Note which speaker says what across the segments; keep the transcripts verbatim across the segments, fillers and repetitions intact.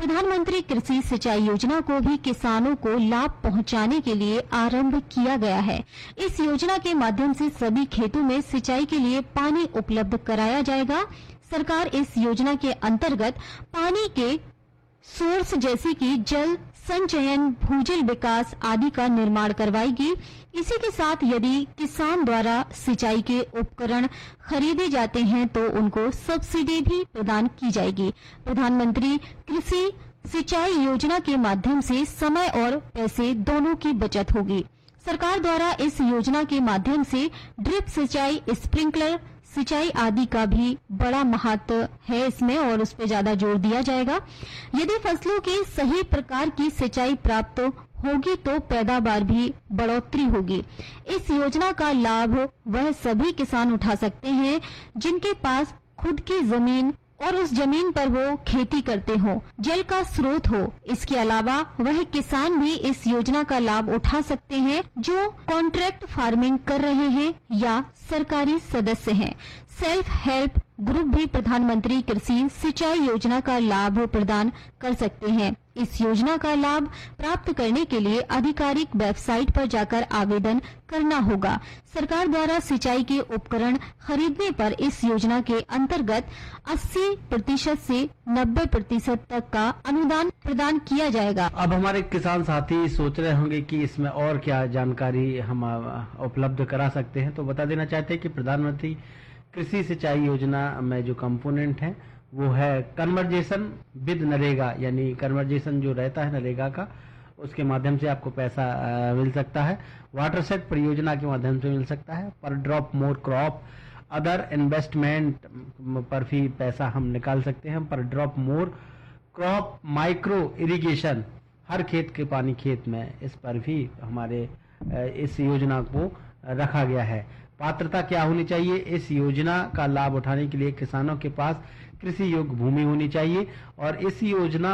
Speaker 1: प्रधानमंत्री कृषि सिंचाई योजना को भी किसानों को लाभ पहुंचाने के लिए आरंभ किया गया है। इस योजना के माध्यम से सभी खेतों में सिंचाई के लिए पानी उपलब्ध कराया जाएगा। सरकार इस योजना के अंतर्गत पानी के सोर्स जैसे कि जल संचयन, भूजल विकास आदि का निर्माण करवाएगी। इसी के साथ यदि किसान द्वारा सिंचाई के उपकरण खरीदे जाते हैं तो उनको सब्सिडी भी प्रदान की जाएगी। प्रधानमंत्री कृषि सिंचाई योजना के माध्यम से समय और पैसे दोनों की बचत होगी। सरकार द्वारा इस योजना के माध्यम से ड्रिप सिंचाई, स्प्रिंकलर सिंचाई आदि का भी बड़ा महत्व है इसमें और उस पर ज्यादा जोर दिया जाएगा। यदि फसलों के सही प्रकार की सिंचाई प्राप्त होगी तो पैदावार भी बढ़ोतरी होगी। इस योजना का लाभ वह सभी किसान उठा सकते हैं जिनके पास खुद की जमीन और उस जमीन पर वो खेती करते हो, जल का स्रोत हो। इसके अलावा वह किसान भी इस योजना का लाभ उठा सकते हैं जो कॉन्ट्रैक्ट फार्मिंग कर रहे हैं या सरकारी सदस्य हैं। सेल्फ हेल्प ग्रुप भी प्रधानमंत्री कृषि सिंचाई योजना का लाभ प्रदान कर सकते हैं। इस योजना का लाभ प्राप्त करने के लिए आधिकारिक वेबसाइट पर जाकर आवेदन करना होगा। सरकार द्वारा सिंचाई के उपकरण खरीदने पर इस योजना के अंतर्गत अस्सी प्रतिशत से नब्बे प्रतिशत तक का अनुदान प्रदान किया जाएगा।
Speaker 2: अब हमारे किसान साथी सोच रहे होंगे कि इसमें और क्या जानकारी हम उपलब्ध करा सकते हैं, तो बता देना चाहते हैं कि प्रधानमंत्री कृषि सिंचाई योजना में जो कंपोनेंट है वो है कन्वर्जेशन विद नरेगा, यानी कन्वर्जेशन जो रहता है नरेगा का, उसके माध्यम से आपको पैसा आ, मिल सकता है। वाटरसेट परियोजना के माध्यम से मिल सकता है। पर drop more crop, other investment पर भी पैसा हम निकाल सकते हैं। पर drop more crop, micro irrigation, हर खेत के पानी खेत में, इस पर भी हमारे इस योजना को रखा गया है। पात्रता क्या होनी चाहिए? इस योजना का लाभ उठाने के लिए किसानों के पास कृषि योग्य भूमि होनी चाहिए और इस योजना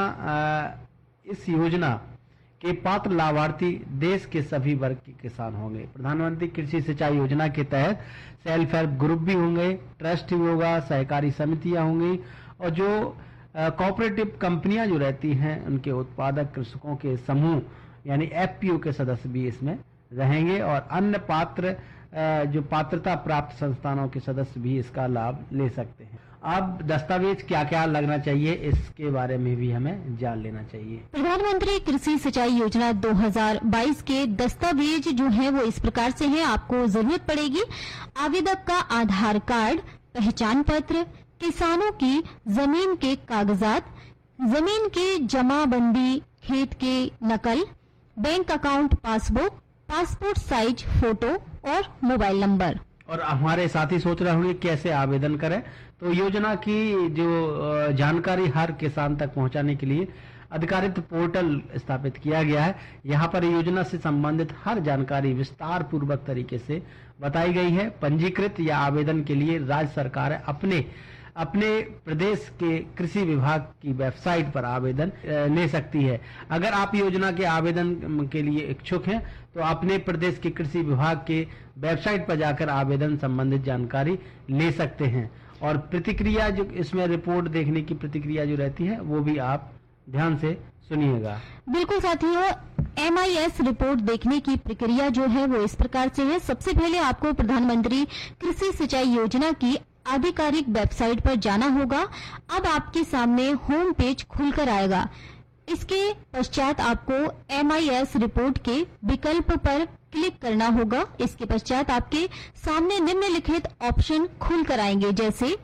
Speaker 2: इस योजना के पात्र लाभार्थी देश के सभी वर्ग के किसान होंगे। प्रधानमंत्री कृषि सिंचाई योजना के तहत सेल्फ हेल्प ग्रुप भी होंगे, ट्रस्ट भी होगा, सहकारी समितियां होंगी और जो कोऑपरेटिव कंपनियां जो रहती हैं उनके उत्पादक कृषकों के समूह यानी एफ पी ओ के सदस्य भी इसमें रहेंगे और अन्य पात्र जो पात्रता प्राप्त संस्थानों के सदस्य भी इसका लाभ ले सकते हैं। अब दस्तावेज क्या क्या लगना चाहिए इसके बारे में भी हमें जान लेना चाहिए।
Speaker 1: प्रधानमंत्री कृषि सिंचाई योजना दो हज़ार बाईस के दस्तावेज जो है वो इस प्रकार से हैं। आपको जरूरत पड़ेगी आवेदक का आधार कार्ड, पहचान पत्र, किसानों की जमीन के कागजात, जमीन के जमाबंदी खेत के नकल, bank account passbook, passport size photo और मोबाइल नंबर।
Speaker 2: और हमारे साथी सोच रहे होंगे कैसे आवेदन करें, तो योजना की जो जानकारी हर किसान तक पहुंचाने के लिए अधिकारित पोर्टल स्थापित किया गया है। यहाँ पर योजना से संबंधित हर जानकारी विस्तार पूर्वक तरीके से बताई गई है। पंजीकृत या आवेदन के लिए राज्य सरकार अपने अपने प्रदेश के कृषि विभाग की वेबसाइट पर आवेदन ले सकती है। अगर आप योजना के आवेदन के लिए इच्छुक हैं तो अपने प्रदेश के कृषि विभाग के वेबसाइट पर जाकर आवेदन संबंधित जानकारी ले सकते हैं और प्रतिक्रिया जो इसमें रिपोर्ट देखने की प्रतिक्रिया जो रहती है वो भी आप ध्यान से सुनिएगा।
Speaker 1: बिल्कुल साथियों, एम आई एस रिपोर्ट देखने की प्रक्रिया जो है वो इस प्रकार से है। सबसे पहले आपको प्रधानमंत्री कृषि सिंचाई योजना की आधिकारिक वेबसाइट पर जाना होगा। अब आपके सामने होम पेज खुलकर आएगा। इसके पश्चात आपको एम आई एस रिपोर्ट के विकल्प पर क्लिक करना होगा। इसके पश्चात आपके सामने निम्नलिखित ऑप्शन खुलकर आएंगे, जैसे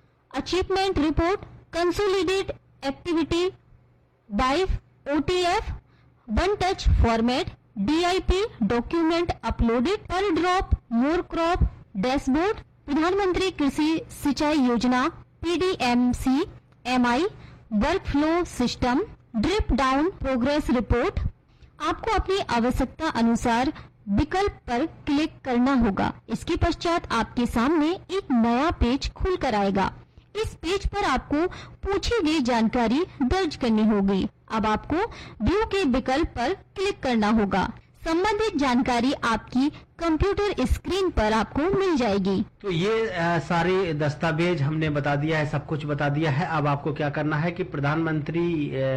Speaker 1: achievement report, consolidate activity by O T F, one touch format, D I P document uploaded, पर ड्रॉप मोर क्रॉप डैशबोर्ड, प्रधानमंत्री कृषि सिंचाई योजना P D M C M I work flow system, drip down progress report. आपको अपनी आवश्यकता अनुसार विकल्प पर क्लिक करना होगा। इसके पश्चात आपके सामने एक नया पेज खुलकर आएगा। इस पेज पर आपको पूछी गई जानकारी दर्ज करनी होगी। अब आपको व्यू के विकल्प पर क्लिक करना होगा। संबंधित जानकारी आपकी कंप्यूटर स्क्रीन पर आपको मिल जाएगी।
Speaker 2: तो ये आ, सारे दस्तावेज हमने बता दिया है, सब कुछ बता दिया है। अब आपको क्या करना है कि प्रधानमंत्री